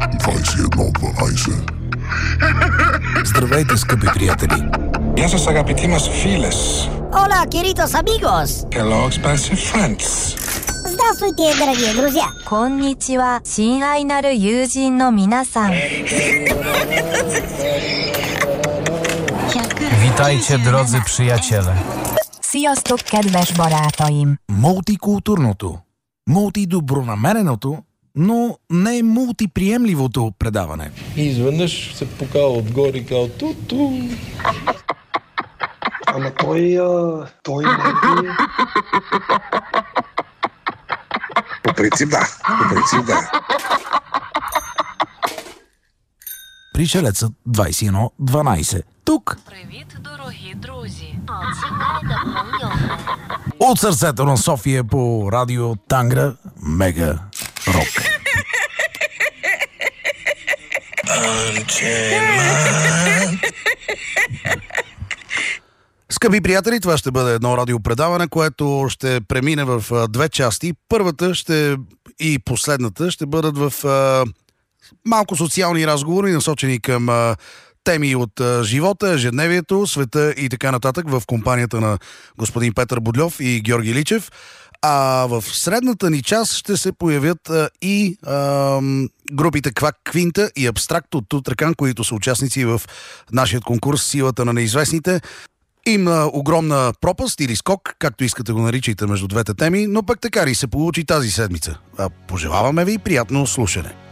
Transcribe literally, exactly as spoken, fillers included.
двайсет и едно дванайсет. Здравейте, скъпи приятели! Γεια σας αγαπητοί μας φίλες. Hola, queridos amigos. Hello, expensive friends. Здравствуйте, дорогие друзья. こんにちは、親愛なる友人の皆さん。 Witajcie, drodzy przyjaciele. Sziasztok, kedves barátaim! Мултикултурното, мултидобронамереното, но не мултиприемливото предаване. И изведнъж се покава отгоре и казва ту-ту. Ама той, а, той не е... По принцип да, по принцип да. Пришелецът двайсет и едно дванайсет. Тук. Привіт, дорогі друзі. От сърцето на София по радио Тангра Мега Рок. Скъпи приятели, това ще бъде едно радиопредаване, което ще премине в две части. Първата ще и последната ще бъдат в а, малко социални разговори, насочени към а, теми от а, живота, ежедневието, света и така нататък в компанията на господин Петър Будльов и Георги Личев. А в средната ни част ще се появят а, и а, групите Квак Квинта и Абстракт от Тутракан, които са участници в нашия конкурс Силата на неизвестните. Има огромна пропаст или скок, както искате го наричайте, между двете теми, но пък така ли се получи тази седмица. А, пожелаваме ви приятно слушане.